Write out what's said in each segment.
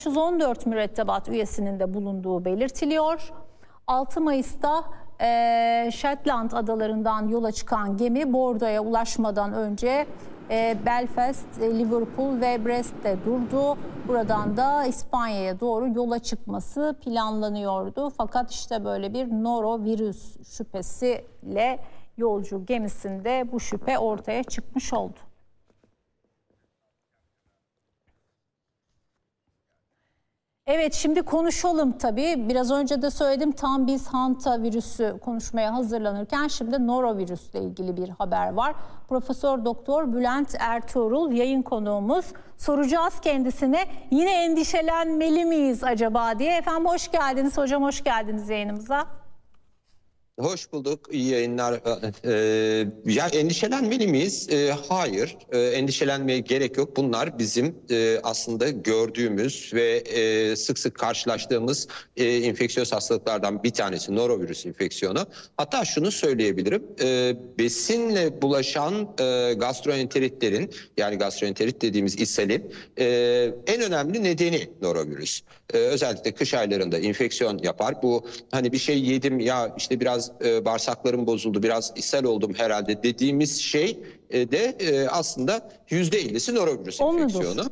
514 mürettebat üyesinin de bulunduğu belirtiliyor. 6 Mayıs'ta Shetland adalarından yola çıkan gemi Bordo'ya ulaşmadan önce Belfast, Liverpool ve Brest'te durdu. Buradan da İspanya'ya doğru yola çıkması planlanıyordu. Fakat işte böyle bir norovirüs şüphesiyle yolcu gemisinde bu şüphe ortaya çıkmış oldu. Evet, şimdi konuşalım tabii. Biraz önce de söyledim, tam biz hantavirüsü konuşmaya hazırlanırken şimdi norovirüsle ilgili bir haber var. Profesör Doktor Bülent Ertuğrul yayın konuğumuz. Soracağız kendisine, yine endişelenmeli miyiz acaba diye. Efendim hoş geldiniz hocam, hoş geldiniz yayınımıza. Hoş bulduk, iyi yayınlar. Ya endişelenmeli miyiz? Hayır, endişelenmeye gerek yok. Bunlar bizim aslında gördüğümüz ve sık sık karşılaştığımız infeksiyöz hastalıklardan bir tanesi norovirüs enfeksiyonu. Hatta şunu söyleyebilirim, besinle bulaşan gastroenteritlerin, yani gastroenterit dediğimiz ishalin en önemli nedeni norovirüs. Özellikle kış aylarında enfeksiyon yapar. Bu hani bir şey yedim ya işte biraz bağırsaklarım bozuldu, biraz ishal oldum herhalde dediğimiz şey de aslında %50'si norovirüs enfeksiyonu.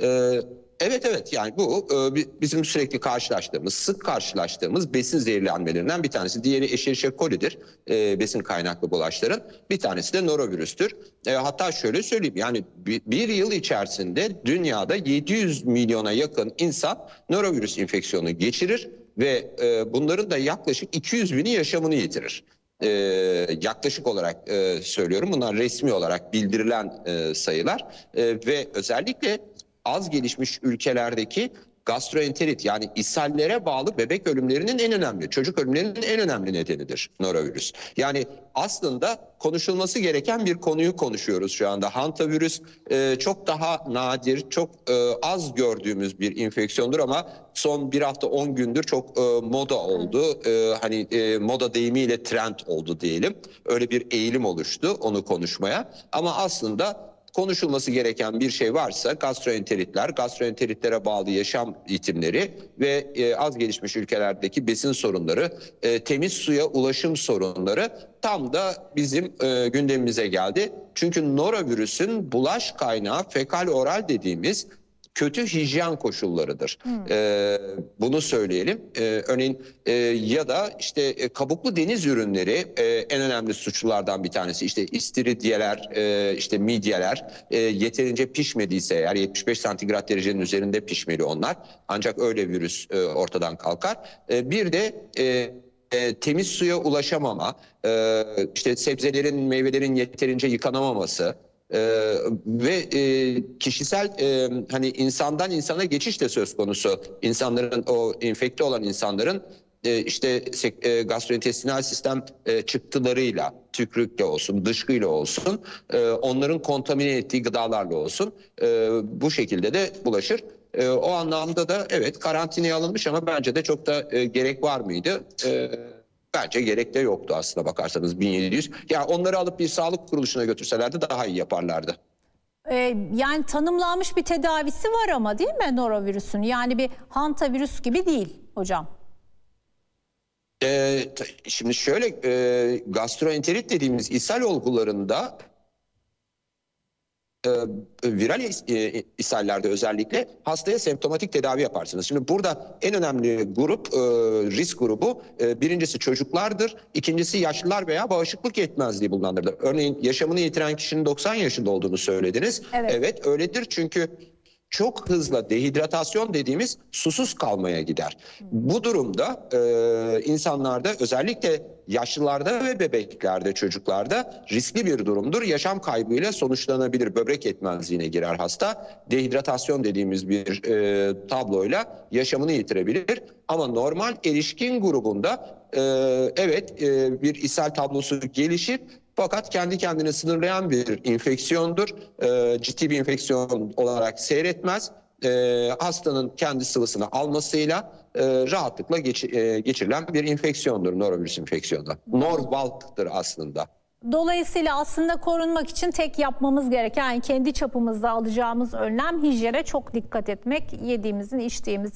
Evet yani bu bizim sürekli karşılaştığımız, sık karşılaştığımız besin zehirlenmelerinden bir tanesi. Diğeri Escherichia coli'dir, besin kaynaklı bulaşların. Bir tanesi de norovirüstür. Hatta şöyle söyleyeyim, yani bir yıl içerisinde dünyada 700 milyona yakın insan norovirüs enfeksiyonu geçirir ve bunların da yaklaşık 200 bini yaşamını yitirir. Yaklaşık olarak söylüyorum, bunlar resmi olarak bildirilen sayılar ve özellikle az gelişmiş ülkelerdeki gastroenterit, yani ishallere bağlı bebek ölümlerinin en önemli, çocuk ölümlerinin en önemli nedenidir norovirüs. Yani aslında konuşulması gereken bir konuyu konuşuyoruz şu anda. Hantavirüs çok daha nadir, çok az gördüğümüz bir enfeksiyondur ama son bir hafta 10 gündür çok moda oldu. Hani moda deyimiyle trend oldu diyelim. Öyle bir eğilim oluştu onu konuşmaya. Ama aslında konuşulması gereken bir şey varsa gastroenteritler, gastroenteritlere bağlı yaşam ritimleri ve az gelişmiş ülkelerdeki besin sorunları, temiz suya ulaşım sorunları tam da bizim gündemimize geldi. Çünkü norovirüsün bulaş kaynağı fekal oral dediğimiz kötü hijyen koşullarıdır. Bunu söyleyelim. Örneğin ya da işte kabuklu deniz ürünleri en önemli suçlulardan bir tanesi. İşte istiridyeler, işte midyeler yeterince pişmediyse eğer 75 santigrat derecenin üzerinde pişmeli onlar. Ancak öyle virüs ortadan kalkar. Bir de temiz suya ulaşamama, işte sebzelerin, meyvelerin yeterince yıkanamaması, ve kişisel hani insandan insana geçiş de söz konusu. İnsanların, o enfekte olan insanların işte gastrointestinal sistem çıktılarıyla, tükürükle olsun, dışkıyla olsun, onların kontamine ettiği gıdalarla olsun, bu şekilde de bulaşır. O anlamda da evet, karantinaya alınmış ama bence de çok da gerek var mıydı? Bence gerek de yoktu aslına bakarsanız 1700. Ya onları alıp bir sağlık kuruluşuna götürselerdi daha iyi yaparlardı. Yani tanımlanmış bir tedavisi var ama değil mi norovirüsün? Yani bir hantavirüs gibi değil hocam. Şimdi şöyle, gastroenterit dediğimiz ishal olgularında viral ishallerde özellikle hastaya semptomatik tedavi yaparsınız. Şimdi burada en önemli grup, risk grubu, birincisi çocuklardır, ikincisi yaşlılar veya bağışıklık yetmezliği bulunanlardır. Örneğin yaşamını yitiren kişinin 90 yaşında olduğunu söylediniz. Evet öyledir, çünkü çok hızlı dehidratasyon dediğimiz susuz kalmaya gider. Bu durumda insanlarda, özellikle yaşlılarda ve bebeklerde, çocuklarda riskli bir durumdur. Yaşam kaybıyla sonuçlanabilir. Böbrek yetmezliğine girer hasta. Dehidratasyon dediğimiz bir tabloyla yaşamını yitirebilir. Ama normal erişkin grubunda evet bir ishal tablosu gelişir. Fakat kendi kendine sınırlayan bir enfeksiyondur. Ciddi bir enfeksiyon olarak seyretmez. Hastanın kendi sıvısını almasıyla rahatlıkla geçirilen bir enfeksiyondur norovirüs enfeksiyonu. Norvalg'tır aslında. Dolayısıyla aslında korunmak için tek yapmamız gereken, yani kendi çapımızda alacağımız önlem hijyene çok dikkat etmek, yediğimizin, içtiğimizin